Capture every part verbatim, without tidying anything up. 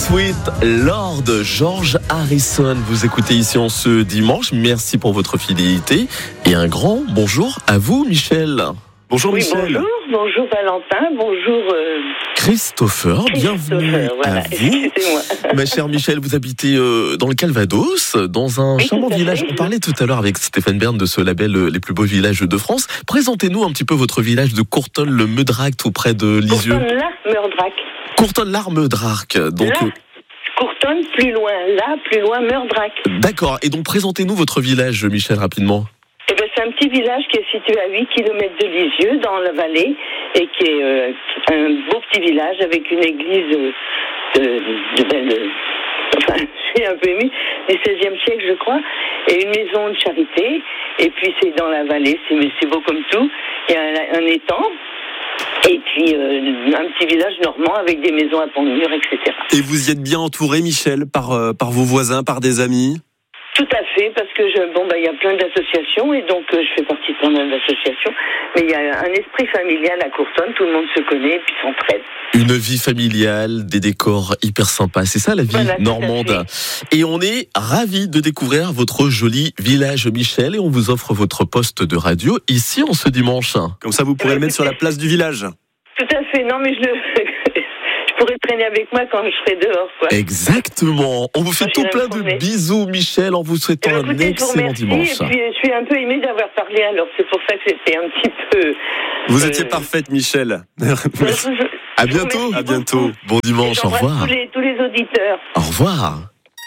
Sweet Lord, George Harrison. Vous écoutez ici en ce dimanche. Merci pour votre fidélité. Et un grand bonjour à vous, Michel. Bonjour, oui, Michel. Bonjour, bonjour Valentin, bonjour euh... Christopher, bienvenue Christopher, voilà, à vous. Excusez-moi. Ma chère Michel, vous habitez euh, dans le Calvados, dans un oui, charmant village. On parlait tout à l'heure avec Stéphane Bern de ce label euh, Les plus beaux villages de France. Présentez-nous un petit peu votre village de Courtonne-le-Meudrac, tout près de Lisieux. Courtonne-la-Meurdrac. Courtonne-l'Armedrac. Donc, là, Courtonne, plus loin. Là, plus loin, Meurdrac. D'accord. Et donc, présentez-nous votre village, Michel, rapidement. Eh ben, c'est un petit village qui est situé à huit kilomètres de Lisieux, dans la vallée, et qui est euh, un beau petit village avec une église euh, de, de belle... Enfin, je suis un peu émue, du seizième siècle, je crois, et une maison de charité. Et puis, c'est dans la vallée, c'est, c'est beau comme tout. Il y a un, un étang. Et puis, euh, un petit village normand avec des maisons à pont de mur, et cetera. Et vous y êtes bien entouré, Michel, par, euh, par vos voisins, par des amis ? Tout à fait, parce que je, bon, bah, il y a plein d'associations, et donc euh, je fais partie de plein d'associations. Mais il y a un esprit familial à Courtonne, tout le monde se connaît, et puis s'entraide. Une vie familiale, des décors hyper sympas. C'est ça la vie voilà, normande. Et on est ravis de découvrir votre joli village, Michel, et on vous offre votre poste de radio ici en ce dimanche. Comme ça, vous pourrez oui, le mettre sur la place du village. Tout à fait, non mais je le... je pourrais traîner avec moi quand je serai dehors, quoi. Exactement. On vous fait moi, tout plein de bisous, Michel, en vous souhaitant eh bien, écoutez, un excellent dimanche. Et puis, je suis un peu émue d'avoir parlé, alors c'est pour ça que c'était un petit peu... Vous euh... étiez parfaite, Michel. Merci. À bientôt. À bientôt. Bon dimanche, au revoir. Tous les, tous les auditeurs. Au revoir.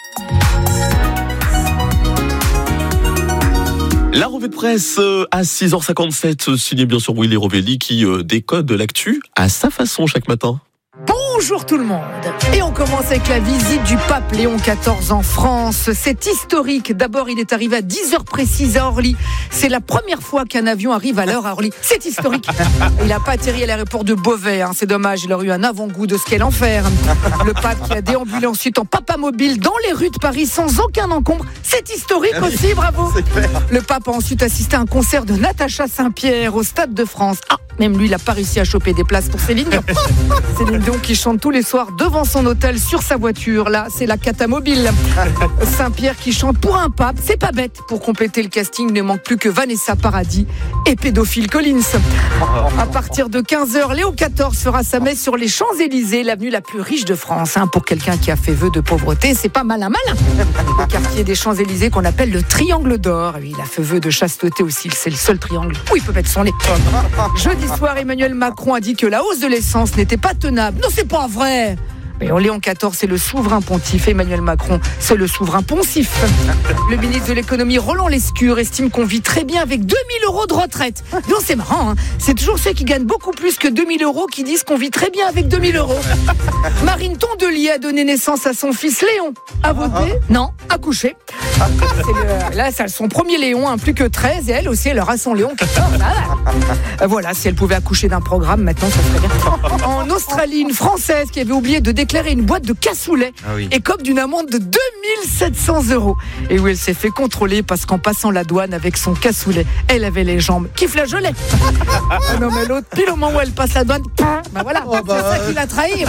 La revue de presse à six heures cinquante-sept, signée bien sûr Willy Rovelli qui décode l'actu à sa façon chaque matin. Bonjour tout le monde. Et on commence avec la visite du pape Léon quatorze en France. C'est historique. D'abord, il est arrivé à dix heures précises à Orly. C'est la première fois qu'un avion arrive à l'heure à Orly. C'est historique. Il n'a pas atterri à l'aéroport de Beauvais. Hein. C'est dommage. Il aurait eu un avant-goût de ce qu'est l'enfer. Le pape qui a déambulé ensuite en papamobile dans les rues de Paris sans aucun encombre. C'est historique aussi. Bravo. Le pape a ensuite assisté à un concert de Natacha Saint-Pierre au Stade de France. Ah, même lui, il n'a pas réussi à choper des places pour Céline Dion. Céline Dion qui chante tous les soirs devant son hôtel sur sa voiture. Là, c'est la catamobile. Saint-Pierre qui chante pour un pape, c'est pas bête. Pour compléter le casting, il ne manque plus que Vanessa Paradis et Pédophile Collins. À partir de quinze heures, Léon quatorze fera sa messe sur les Champs-Élysées, l'avenue la plus riche de France. Hein, pour quelqu'un qui a fait vœu de pauvreté, c'est pas malin malin. Le quartier des Champs-Élysées qu'on appelle le Triangle d'Or. Il a fait vœu de chasteté aussi, c'est le seul triangle où il peut mettre son nez. Jeudi soir, Emmanuel Macron a dit que la hausse de l'essence n'était pas tenable. Non, c'est pas vrai. Mais Léon quatorze, c'est le souverain pontife. Emmanuel Macron, c'est le souverain poncif. Le ministre de l'économie, Roland Lescure, estime qu'on vit très bien avec deux mille euros de retraite. Non, c'est marrant, hein. C'est toujours ceux qui gagnent beaucoup plus que deux mille euros qui disent qu'on vit très bien avec deux mille euros. Marine Tondelier a donné naissance à son fils Léon. A voté ? Non, a couché. C'est le, là, c'est son premier Léon, hein, plus que treize, et elle aussi, elle aura son Léon quatorze. Ah, voilà, si elle pouvait accoucher d'un programme, maintenant, ça serait bien. En Australie, une Française qui avait oublié de déclarer une boîte de cassoulet ah oui. écope d'une amende de deux mille sept cents euros. Et où elle s'est fait contrôler parce qu'en passant la douane avec son cassoulet, elle avait les jambes qui flageolaient. Ah non, mais l'autre, pile au moment où elle passe la douane, bah voilà, oh bah c'est ça qui l'a trahi.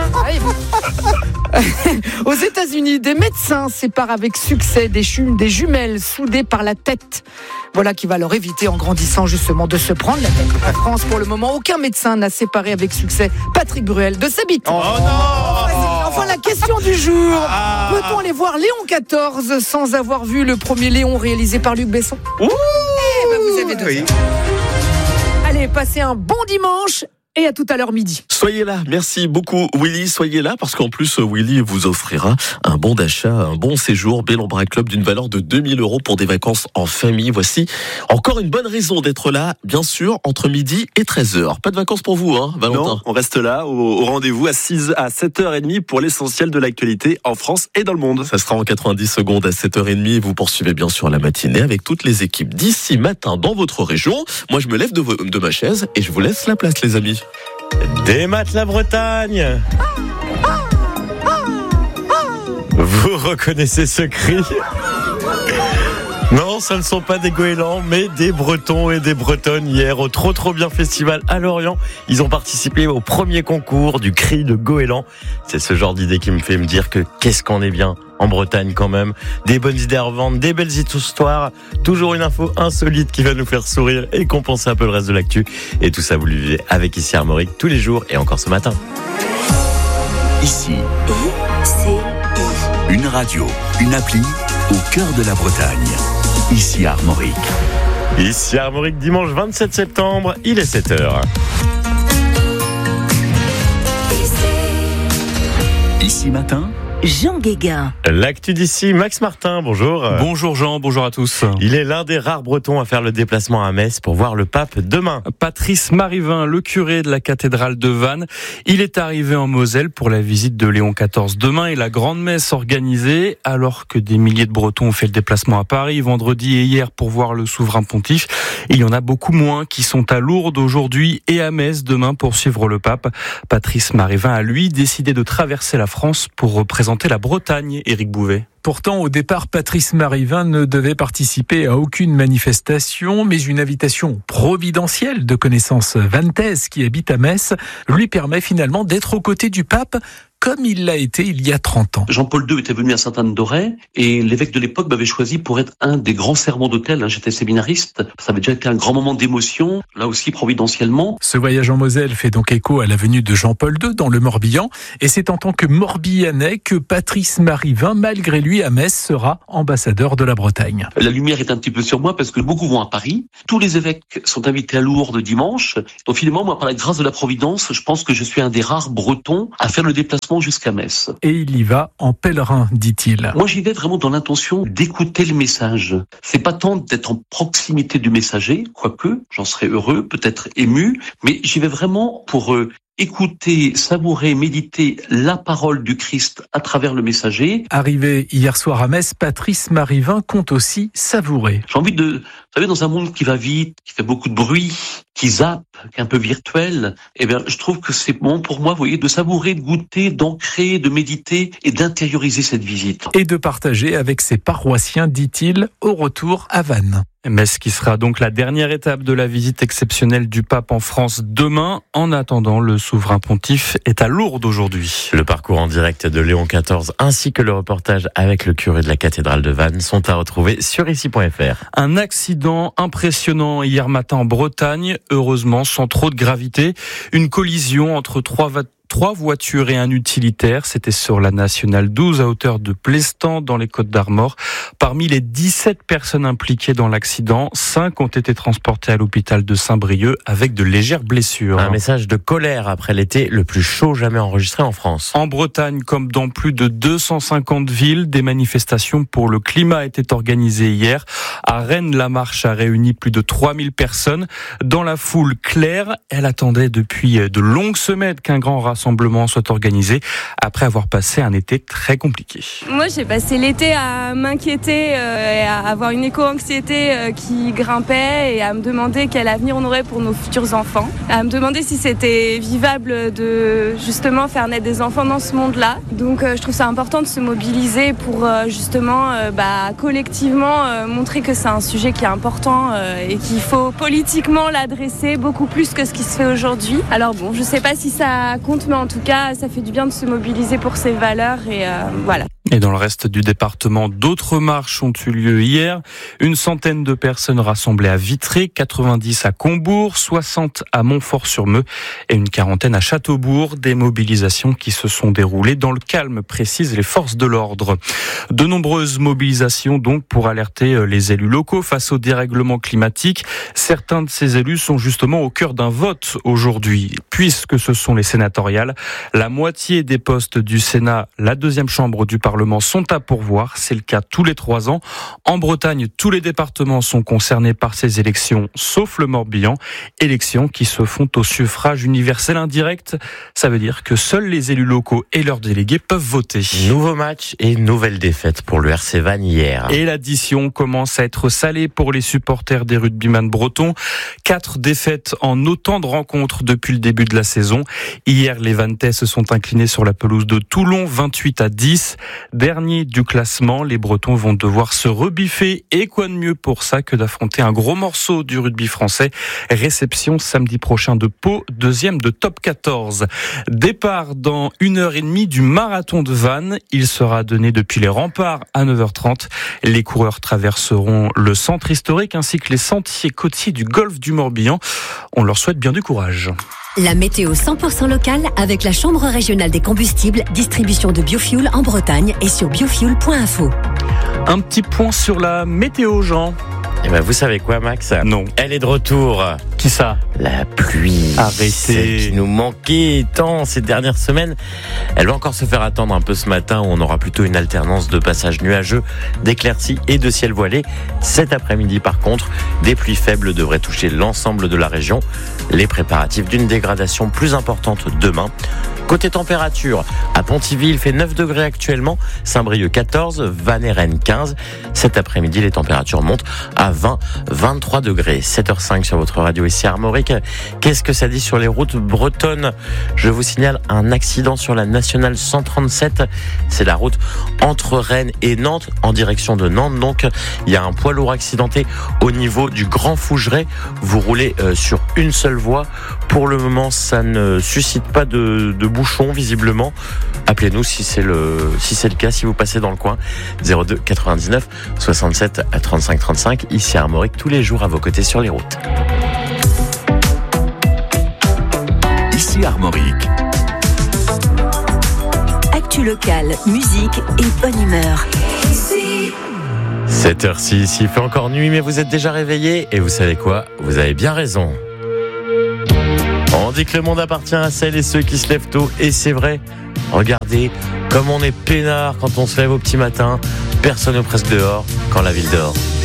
Aux États-Unis, des médecins séparent avec succès des, jum- des jumelles soudées par la tête. Voilà qui va leur éviter en grandissant justement de se prendre la tête. En France, pour le moment, aucun médecin n'a séparé avec succès Patrick Bruel de sa bite. Oh non! Enfin, la question du jour. Ah. Peut-on aller voir Léon quatorze sans avoir vu le premier Léon réalisé par Luc Besson ? Ouh, eh ben, vous avez deux oui. Allez, passez un bon dimanche. Et à tout à l'heure midi. Soyez là, merci beaucoup Willy, soyez là parce qu'en plus Willy vous offrira un bon d'achat, un bon séjour Bellambra Club d'une valeur de deux mille euros pour des vacances en famille. Voici encore une bonne raison d'être là, bien sûr, entre midi et treize heures. Pas de vacances pour vous, hein, Valentin ? Non, on reste là au, au rendez-vous à six à sept heures trente pour l'essentiel de l'actualité en France et dans le monde. Ça sera en quatre-vingt-dix secondes à sept heures trente. Vous poursuivez bien sûr la matinée avec toutes les équipes d'ici matin dans votre région. Moi je me lève de, de ma chaise et je vous laisse la place les amis. Des maths la Bretagne. Vous reconnaissez ce cri ? Non, ce ne sont pas des goélands, mais des Bretons et des Bretonnes. Hier, au Trop Trop Bien Festival à Lorient, ils ont participé au premier concours du cri de goéland. C'est ce genre d'idée qui me fait me dire que qu'est-ce qu'on est bien en Bretagne quand même. Des bonnes idées à revendre, des belles histoires, toujours une info insolite qui va nous faire sourire et compenser un peu le reste de l'actu. Et tout ça, vous le vivez avec Ici Armorique tous les jours et encore ce matin. Ici, une radio, une appli au cœur de la Bretagne. Ici Armorique. Ici Armorique, dimanche vingt-sept septembre, il est sept heures. Ici matin, Jean Guéguin. L'actu d'ici, Max Martin, bonjour. Bonjour Jean, bonjour à tous. Il est l'un des rares Bretons à faire le déplacement à Metz pour voir le pape demain. Patrice Marivin, le curé de la cathédrale de Vannes, il est arrivé en Moselle pour la visite de Léon quatorze. Demain est la grande messe organisée, alors que des milliers de Bretons ont fait le déplacement à Paris vendredi et hier pour voir le souverain pontife. Il y en a beaucoup moins qui sont à Lourdes aujourd'hui et à Metz demain pour suivre le pape. Patrice Marivin a lui décidé de traverser la France pour représenter la Bretagne, Éric Bouvet. Pourtant, au départ, Patrice Marivin ne devait participer à aucune manifestation, mais une invitation providentielle de connaissances vannaises qui habite à Metz lui permet finalement d'être aux côtés du pape, comme il l'a été il y a trente ans. Jean-Paul deux était venu à Sainte-Anne-d'Auray et l'évêque de l'époque m'avait choisi pour être un des grands serments d'autel. J'étais séminariste, ça avait déjà été un grand moment d'émotion, là aussi providentiellement. Ce voyage en Moselle fait donc écho à la venue de Jean-Paul deux dans le Morbihan et c'est en tant que Morbihanais que Patrice Marivin, malgré lui à Metz, sera ambassadeur de la Bretagne. La lumière est un petit peu sur moi parce que beaucoup vont à Paris. Tous les évêques sont invités à Lourdes dimanche. Donc finalement, moi, par la grâce de la Providence, je pense que je suis un des rares Bretons à faire le déplacement jusqu'à Metz. Et il y va en pèlerin, dit-il. Moi, j'y vais vraiment dans l'intention d'écouter le message. C'est pas tant d'être en proximité du messager, quoique j'en serais heureux, peut-être ému, mais j'y vais vraiment pour euh, écouter, savourer, méditer la parole du Christ à travers le messager. Arrivé hier soir à Metz, Patrice Marivin compte aussi savourer. J'ai envie de, vous savez, dans un monde qui va vite, qui fait beaucoup de bruit, qui zappe, qui est un peu virtuel, eh bien, je trouve que c'est bon pour moi, vous voyez, de savourer, de goûter, d'ancrer, de méditer et d'intérioriser cette visite. Et de partager avec ses paroissiens, dit-il, au retour à Vannes. Metz qui sera donc la dernière étape de la visite exceptionnelle du pape en France demain. En attendant, le souverain pontife est à Lourdes aujourd'hui. Le parcours en direct de Léon quatorze ainsi que le reportage avec le curé de la cathédrale de Vannes sont à retrouver sur ici point f r. Un accident impressionnant hier matin en Bretagne, heureusement sans trop de gravité. Une collision entre trois voitures. Trois voitures et un utilitaire, c'était sur la nationale douze à hauteur de Plestan dans les Côtes-d'Armor. Parmi les dix-sept personnes impliquées dans l'accident, cinq ont été transportées à l'hôpital de Saint-Brieuc avec de légères blessures. Un message de colère après l'été le plus chaud jamais enregistré en France. En Bretagne, comme dans plus de deux cent cinquante villes, des manifestations pour le climat étaient organisées hier. À Rennes, la marche a réuni plus de trois mille personnes. Dans la foule, Claire, elle attendait depuis de longues semaines qu'un grand rassemblement rassemblement soit organisé après avoir passé un été très compliqué. Moi, j'ai passé l'été à m'inquiéter euh, et à avoir une éco-anxiété euh, qui grimpait et à me demander quel avenir on aurait pour nos futurs enfants. À me demander si c'était vivable de justement faire naître des enfants dans ce monde-là. Donc, euh, je trouve ça important de se mobiliser pour euh, justement euh, bah, collectivement euh, montrer que c'est un sujet qui est important euh, et qu'il faut politiquement l'adresser beaucoup plus que ce qui se fait aujourd'hui. Alors bon, je sais pas si ça compte, mais en tout cas, ça fait du bien de se mobiliser pour ces valeurs et euh, voilà. Et dans le reste du département, d'autres marches ont eu lieu hier. Une centaine de personnes rassemblées à Vitré, quatre-vingt-dix à Combourg, soixante à Montfort-sur-Meux et une quarantaine à Châteaubourg. Des mobilisations qui se sont déroulées dans le calme, précisent les forces de l'ordre. De nombreuses mobilisations donc pour alerter les élus locaux face au dérèglement climatique. Certains de ces élus sont justement au cœur d'un vote aujourd'hui, puisque ce sont les sénatoriales. La moitié des postes du Sénat, la deuxième chambre du Parlement, sont à pourvoir. C'est le cas tous les trois ans. En Bretagne, tous les départements sont concernés par ces élections, sauf le Morbihan. Élections qui se font au suffrage universel indirect. Ça veut dire que seuls les élus locaux et leurs délégués peuvent voter. Nouveau match et nouvelle défaite pour le R C Vannes hier. Et l'addition commence à être salée pour les supporters des rugbyman bretons. Quatre défaites en autant de rencontres depuis le début de la saison. Hier, les Vannaitais se sont inclinés sur la pelouse de Toulon, vingt-huit à dix. Dernier du classement, les Bretons vont devoir se rebiffer. Et quoi de mieux pour ça que d'affronter un gros morceau du rugby français. Réception samedi prochain de Pau, deuxième de top quatorze. Départ dans une heure et demie du marathon de Vannes. Il sera donné depuis les remparts à neuf heures trente. Les coureurs traverseront le centre historique ainsi que les sentiers côtiers du golfe du Morbihan. On leur souhaite bien du courage. La météo cent pour cent locale avec la Chambre régionale des combustibles, distribution de biofuel en Bretagne et sur biofuel point info. Un petit point sur la météo, Jean. Eh ben, vous savez quoi, Max ? Non. Elle est de retour. Qui ça ? La pluie. Arrêtez. Celle qui nous manquait tant ces dernières semaines. Elle va encore se faire attendre un peu ce matin où on aura plutôt une alternance de passages nuageux, d'éclaircies et de ciel voilé. Cet après-midi, par contre, des pluies faibles devraient toucher l'ensemble de la région. Les préparatifs d'une dégradation plus importante demain. Côté température, à Pontivy, il fait neuf degrés actuellement, Saint-Brieuc quatorze, Vannes et Rennes quinze. Cet après-midi, les températures montent à vingt, vingt-trois degrés. sept heures cinq sur votre radio ici à Armorique. Qu'est-ce que ça dit sur les routes bretonnes ? Je vous signale un accident sur la nationale cent trente-sept. C'est la route entre Rennes et Nantes, en direction de Nantes. Donc, il y a un poids lourd accidenté au niveau du Grand Fougeray. Vous roulez euh, sur une seule voie. Pour le moment, ça ne suscite pas de, de bouchon visiblement. Appelez-nous si c'est le si c'est le cas, si vous passez dans le coin. zéro deux quatre-vingt-dix-neuf soixante-sept trente-cinq trente-cinq. Ici à Armorique, tous les jours à vos côtés sur les routes. Ici Armorique. Actu locale, musique et bonne humeur. sept heures six, il fait encore nuit, mais vous êtes déjà réveillés. Et vous savez quoi ? Vous avez bien raison. On dit que le monde appartient à celles et ceux qui se lèvent tôt, et c'est vrai. Regardez comme on est peinard quand on se lève au petit matin. Personne n'est presque dehors quand la ville dort.